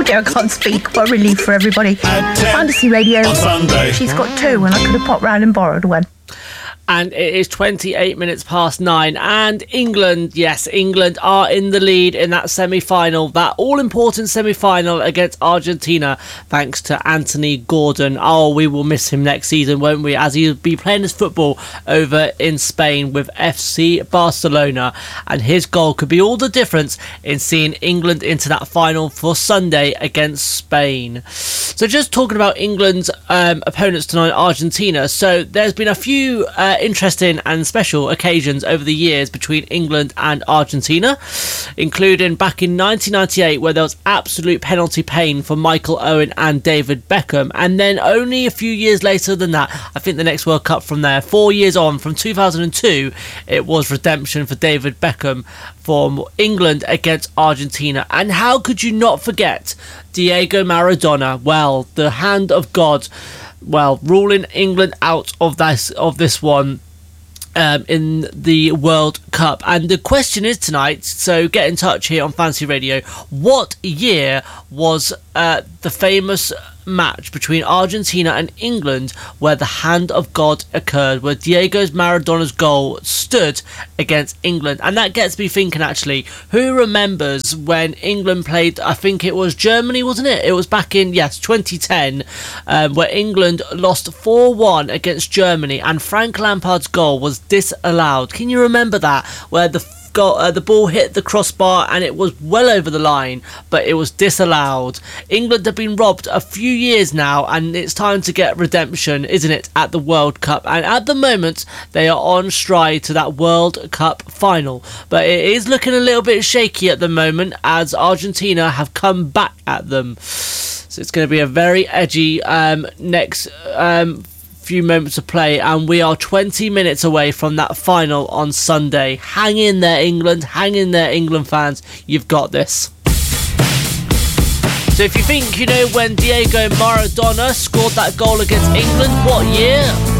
dear, I can't speak. What a relief for everybody. Fantasy Radio. On Sunday. She's got two, and I could have popped round and borrowed one. And it is 28 minutes past 9. And England, yes, England are in the lead in that semi-final, that all-important semi-final against Argentina, thanks to Anthony Gordon. Oh, we will miss him next season, won't we? As he'll be playing his football over in Spain with FC Barcelona. And his goal could be all the difference in seeing England into that final for Sunday against Spain. So just talking about England's opponents tonight, Argentina. So there's been a few interesting and special occasions over the years between England and Argentina, including back in 1998 where there was absolute penalty pain for Michael Owen and David Beckham, and then only a few years later than that, I think the next World Cup from there, 4 years on, from 2002, it was redemption for David Beckham from England against Argentina. And how could you not forget Diego Maradona? Well, the hand of God, well, ruling England out of this one in the World Cup. And the question is tonight, so get in touch here on Fantasy Radio, what year was the famous match between Argentina and England where the hand of God occurred, where Diego Maradona's goal stood against England? And that gets me thinking, actually, who remembers when England played, I think it was Germany, wasn't it? It was back in, 2010, where England lost 4-1 against Germany and Frank Lampard's goal was disallowed. Can you remember that? Where the ball hit the crossbar and it was well over the line, but it was disallowed. England have been robbed a few years now, and it's time to get redemption, isn't it, at the World Cup? And at the moment, they are on stride to that World Cup final. But it is looking a little bit shaky at the moment as Argentina have come back at them. So it's going to be a very edgy next few moments of play, and we are 20 minutes away from that final on Sunday. Hang in there, England. Hang in there, England fans. You've got this. So if you think you know when Diego Maradona scored that goal against England, what year?